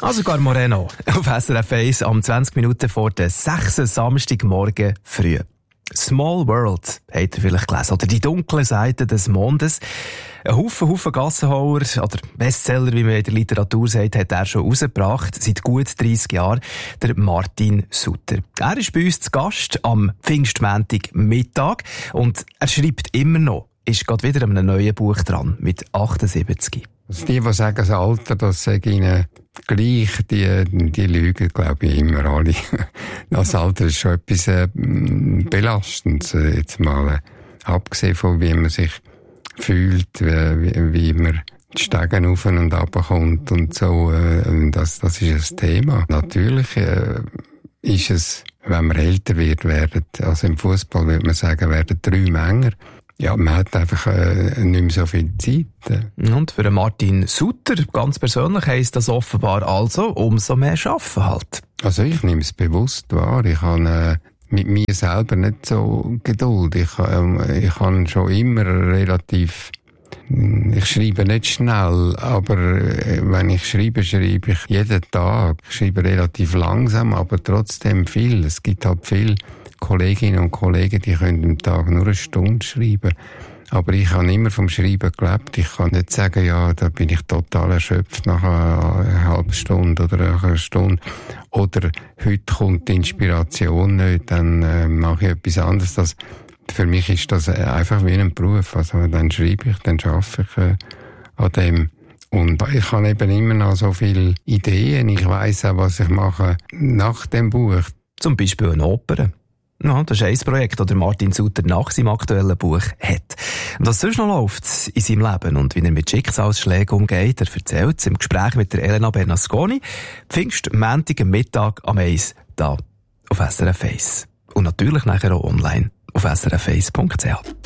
Also Gar Moreno auf SRF 1 am 20 Minuten vor der 6. Samstagmorgen früh. Small World, habt ihr vielleicht gelesen, oder die dunkle Seite des Mondes. Ein Haufen Gassenhauer, oder Bestseller, wie man in der Literatur sagt, hat er schon rausgebracht, seit gut 30 Jahren, der Martin Sutter. Er ist bei uns zu Gast am Pfingstmontag Mittag und er schreibt immer noch, ist gerade wieder an einem neuen Buch dran, mit 78. Also die sagen, das Alter, das sage ihnen gleich, die lügen, glaube ich, immer alle. Das Alter ist schon etwas Belastendes, jetzt mal abgesehen von wie man sich fühlt, wie man die Stege auf und runter kommt und so, das ist ein Thema. Natürlich ist es, wenn man älter wird, also im Fußball würde man sagen, werden 3 Männer. Ja, man hat einfach nicht mehr so viel Zeit. Und für Martin Sutter, ganz persönlich, heisst das offenbar also, umso mehr arbeiten halt. Also ich nehme es bewusst wahr. Ich habe mit mir selber nicht so Geduld. Ich habe schon immer ich schreibe nicht schnell, aber wenn ich schreibe ich jeden Tag. Ich schreibe relativ langsam, aber trotzdem viel. Es gibt halt viel Kolleginnen und Kollegen, die können am Tag nur 1 Stunde schreiben. Aber ich habe immer vom Schreiben gelebt. Ich kann nicht sagen, ja, da bin ich total erschöpft nach einer halben Stunde oder einer Stunde. Oder heute kommt die Inspiration nicht, dann mache ich etwas anderes. Für mich ist das einfach wie ein Beruf. Also dann schreibe ich, dann arbeite ich an dem. Und ich habe eben immer noch so viele Ideen. Ich weiss auch, was ich mache nach dem Buch. Zum Beispiel eine Oper. Ja, das ist ein Projekt, das Martin Sutter nach seinem aktuellen Buch hat. Und was sonst noch läuft in seinem Leben und wie er mit Schicksalsschlägen umgeht, er erzählt es im Gespräch mit der Elena Bernasconi. Pfingstmontag am Mittag am 1 da auf SRF 1. Und natürlich nachher auch online auf srf1.ch.